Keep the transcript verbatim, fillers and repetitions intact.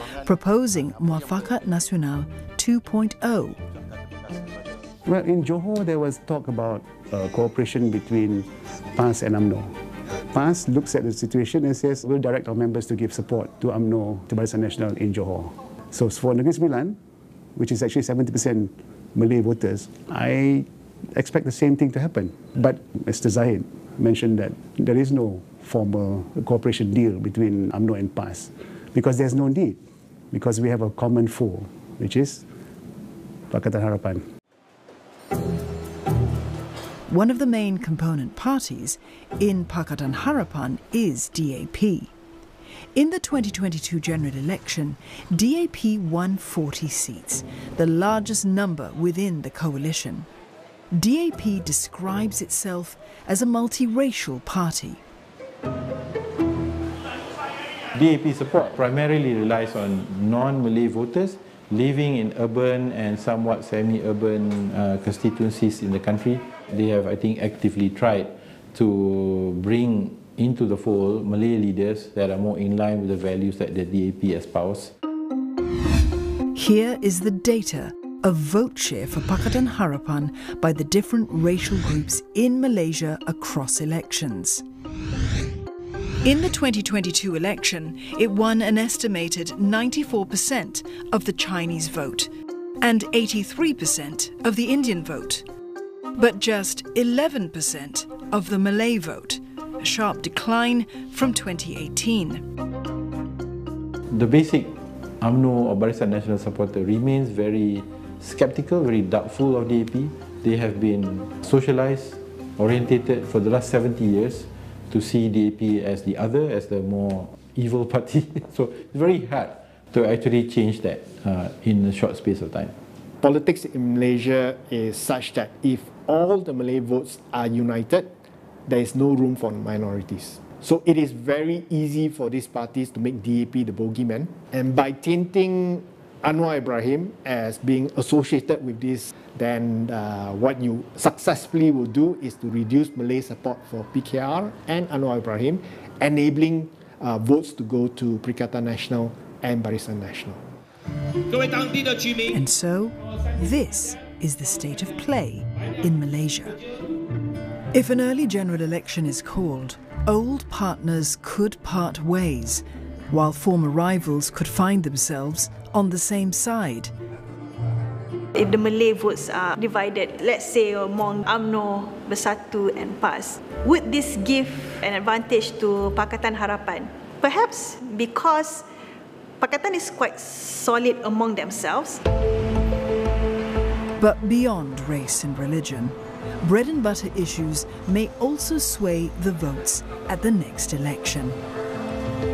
proposing Muafakat Nasional two point oh. Well, in Johor, there was talk about uh, cooperation between P A S and U M N O. P A S looks at the situation and says, we'll direct our members to give support to U M N O, to Barisan Nasional in Johor. So for Negeri Sembilan, which is actually seventy percent Malay voters, I expect the same thing to happen. But Mister Zahid mentioned that there is no formal cooperation deal between U M N O and P A S because there's no need, because we have a common foe, which is Pakatan Harapan. One of the main component parties in Pakatan Harapan is D A P. In the twenty twenty-two general election, D A P won forty seats, the largest number within the coalition. D A P describes itself as a multiracial party. D A P support primarily relies on non-Malay voters living in urban and somewhat semi-urban uh, constituencies in the country. They have, I think, actively tried to bring into the fold Malay leaders that are more in line with the values that the D A P espouse. Here is the data of vote share for Pakatan Harapan by the different racial groups in Malaysia across elections. In the twenty twenty-two election, it won an estimated ninety-four percent of the Chinese vote and eighty-three percent of the Indian vote, but just eleven percent of the Malay vote, a sharp decline from twenty eighteen. The basic U M N O or Barisan Nasional supporter remains very skeptical, very doubtful of D A P. They have been socialized, orientated for the last seventy years to see D A P as the other, as the more evil party. So it's very hard to actually change that uh, in a short space of time. Politics in Malaysia is such that if all the Malay votes are united, there is no room for minorities. So it is very easy for these parties to make D A P the bogeyman. And by tainting Anwar Ibrahim as being associated with this, then uh, what you successfully will do is to reduce Malay support for P K R and Anwar Ibrahim, enabling uh, votes to go to Perikatan Nasional and Barisan Nasional. And so, this is the state of play in Malaysia. If an early general election is called, old partners could part ways, while former rivals could find themselves on the same side. If the Malay votes are divided, let's say among U M N O, Bersatu and P A S, would this give an advantage to Pakatan Harapan? Perhaps because Pakatan is quite solid among themselves. But beyond race and religion, bread and butter issues may also sway the votes at the next election.